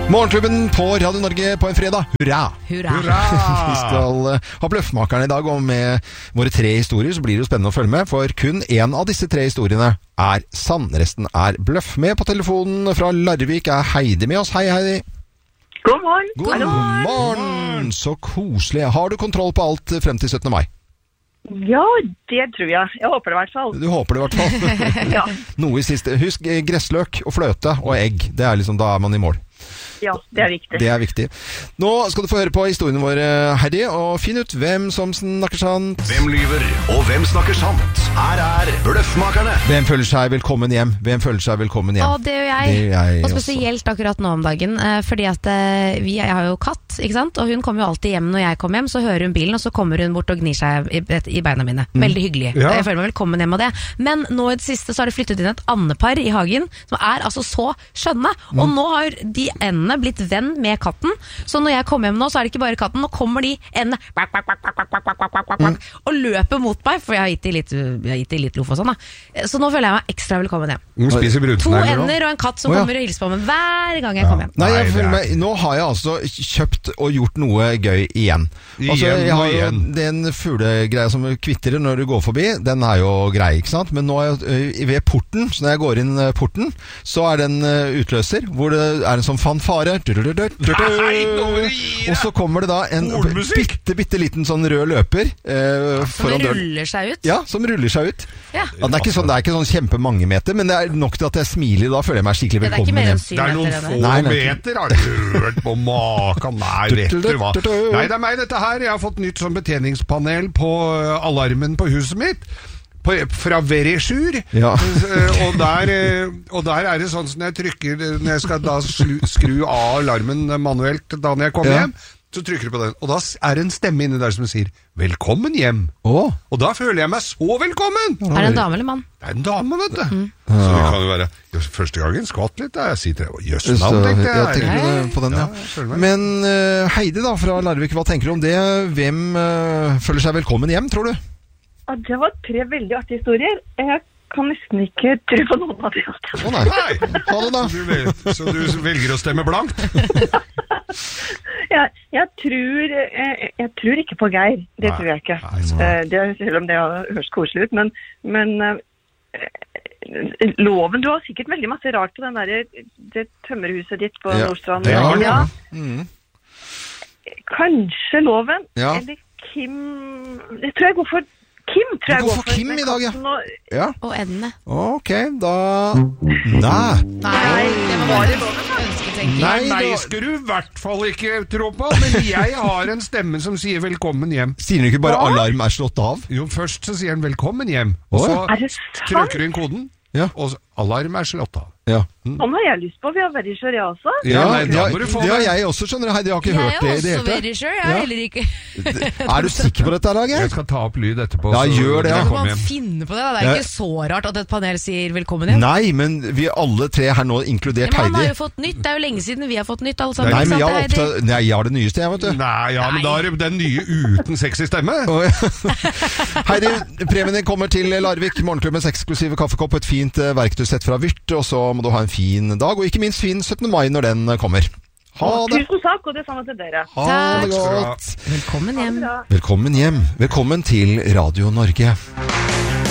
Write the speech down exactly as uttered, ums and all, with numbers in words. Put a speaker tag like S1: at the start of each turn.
S1: Morgenklubben på Radio Norge på en fredag. Hurra!
S2: Hurra!
S3: Hurra!
S1: Vi skal uh, ha Bløffmakerne i dag, og med våre tre historier så blir det jo spennende å følge med, for kun en av disse tre historiene er sann. Resten er bløff. Med på telefonen fra Larvik er Heidi med oss. Hei, Heidi.
S4: God morgen.
S1: God
S4: Hallo.
S1: morgen! Så koselig. Har du kontroll på alt frem til syttende mai?
S4: Ja, det tror jeg. Jeg håper det i hvert fall.
S1: Du håper det i hvert fall.
S4: Ja.
S1: Noe i siste. Husk gressløk og fløte og egg. Det er liksom, da er man i mål.
S4: Ja, det er viktig.
S1: Det er viktig. Nå skal du få høre på historien vår, Heidi, og finne ut hvem som snakker sant.
S5: Hvem lyver, og hvem snakker sant? Her er Bløffmakerne.
S1: Hvem føler seg velkommen hjem? Hvem føler seg velkommen hjem?
S2: Å, det gjør jeg.
S1: Det gjør jeg
S2: og spesielt også. Akkurat nå om dagen, eh, fordi at eh, vi, jeg har jo katt, ikke sant? Og hun kommer jo alltid hjem når jeg kommer hjem, så hører hun bilen, og så kommer hun bort og gnir seg i, i beina mine. Mm. Veldig hyggelig.
S3: Ja.
S2: Jeg føler meg velkommen hjem av det. Men nå i det siste så har det flyttet inn et andepar i hagen, som er altså så skjønne. Mm. Og nå har de endene blitt venn med katten, så når jeg kommer hjem nå, så er det ikke bare katten, nå kommer de endene mm. og løper mot meg, for jeg har gitt de litt, jeg har gitt de litt loff og sånn da. Så nå føler jeg meg ekstra velkommen hjem.
S3: Hun spiser
S2: To
S3: brunsnegler
S2: ender og en katt som
S1: oh, ja.
S2: kommer og hilser på meg hver gang jeg kommer hjem.
S1: Nei, jeg
S3: Nei,
S1: føler
S3: det
S1: meg, nå har jeg altså kjøpt og gjort noe gøy igjen. Altså,
S3: Igjen
S1: jeg har
S3: og
S1: jo
S3: igjen.
S1: den fuglegreia som kvitterer når du går forbi, den er jo grei, ikke sant? Men nå er jeg ø, ved porten, så når jeg går inn ø, porten, så er den ø, utløser, hvor det er en sånn fanfare.
S3: Nei, nå må du gi deg!
S1: Og så kommer det da en
S3: Hornmusikk!
S1: bitte, bitte liten sånn rød løper eh,
S2: Som
S1: foran døren.
S2: ruller seg ut.
S1: Ja, som ruller seg ut.
S2: Ja.
S1: Ja, det, er ikke sånn, det er ikke sånn kjempemange meter, men det er nok til at jeg smiler. Da føler jeg meg skikkelig
S2: Det er ikke
S1: velkommen
S2: mer enn
S1: hjem.
S2: syv
S3: Det er noen
S2: meter.
S3: få
S2: Denne.
S1: Nei, nei.
S3: meter, har du hørt på maken? Nei, vet du hva? Nei, det er meg dette her. Jeg har fått nytt sånn betjeningspanel på uh, alarmen på huset mitt. På, fra Verisure.
S1: Ja.
S3: Uh, og, der, uh, og der er det sånn som jeg trykker når jeg skal da slu, skru av alarmen manuelt da når jeg kommer
S1: Ja.
S3: hjem. Så trykker du på den, og da er det en stemme inni der som sier 'velkommen hjem'.
S1: Åh.
S3: Og da føler jeg meg så velkommen!
S2: Er det en dame eller mann?
S3: Det er en dame, vet du. Så det kan jo være jo, første gangen skvatt litt, da jeg sitter og jøss navn,
S1: Så,
S3: tenkte
S1: jeg
S3: jeg.
S1: tenker på, det, på den, ja.
S3: Ja, jeg føler meg.
S1: Men uh, Heidi da, fra Larvik, hva tenker du om det? Hvem uh, føler seg velkommen hjem, tror du?
S4: Ja, det var tre veldig artige historier. Jeg kan nesten ikke tro på noen av de.
S1: Å nei.
S3: Nei.
S1: Ha det da.
S3: Så du, vel- så du velger å stemme blankt?
S4: Jeg, jeg, tror, jeg, jeg tror ikke på Geir. Det
S3: Nei.
S4: tror jeg ikke.
S3: Nei, så-
S4: Eh, det, selv om det høres koselig ut, men, men eh, loven, du har sikkert veldig masse rart på den der, det tømmerhuset ditt på
S1: Ja,
S4: Nordstrand.
S1: det har
S4: ja.
S1: du. Mm.
S4: Kanskje loven,
S1: Ja.
S4: eller Kim. Jeg tror jeg går for Kim. Tror
S1: Du
S4: jeg
S1: går for Kim
S4: med
S1: i dag, ja.
S4: katten og-
S1: Ja,
S2: Og endene.
S1: ok, da... Nei.
S2: Nei, det var bare ønsketenking.
S3: Nei,
S1: Nei,
S3: meg
S1: da-
S3: skal du i hvert fall ikke tro på, men jeg har en stemme som sier 'velkommen hjem'.
S1: Sier du ikke bare alarm er slått av?
S3: Jo, først så sier den 'velkommen hjem', og
S1: Å,
S3: så
S4: Er det sant?
S3: trykker du inn koden,
S1: Ja.
S3: og så- alarm er slått av.
S1: Ja.
S4: Sånn har jeg lyst på. Vi har vært i Sharia også.
S1: Ja,
S3: nei,
S1: det,
S3: da
S1: har,
S3: må du få
S1: det har
S3: det.
S1: jeg også, skjønner du, Heidi. Jeg har ikke
S2: Jeg
S1: hørt
S2: er
S1: det i det
S2: også
S1: hele tatt.
S2: very sure. Jeg har
S1: Ja.
S2: heller ikke...
S1: Er du sikker på dette, Lager?
S3: Jeg skal ta opp lyd etterpå.
S1: Ja,
S3: så
S1: gjør det, ja.
S3: jeg
S2: Så
S3: kommer
S2: man
S3: hjem.
S2: finner på det. Da. Det er
S1: Ja.
S2: ikke så rart at et panel sier velkommen hjem.
S1: Nei, men vi alle tre her nå, inkludert
S2: Ja, men han har
S1: Heidi.
S2: jo fått nytt. Det er jo lenge siden vi har fått nytt, alle sammen.
S1: Nei, men
S2: Ikke
S1: jeg,
S2: sant,
S1: er
S2: Heidi?
S1: opptatt, nei, jeg har det nyeste, jeg, vet du.
S3: Nei, ja, men da er det den nye uten sexy stemme.
S1: Å, ja. Heidi, premien din kommer til Larvik. Morgenklubbens eksklusive kaffekopp og et fint eh, verktøysett fra Vyrt. Og så må du ha en fin dag, og ikke minst fin syttende mai når den eh, kommer. Ha det.
S4: Tusen takk, og det samme til dere.
S1: Ha det
S2: Takk.
S1: godt.
S2: Velkommen hjem.
S4: Bra.
S1: Velkommen hjem. Velkommen til Radio Norge.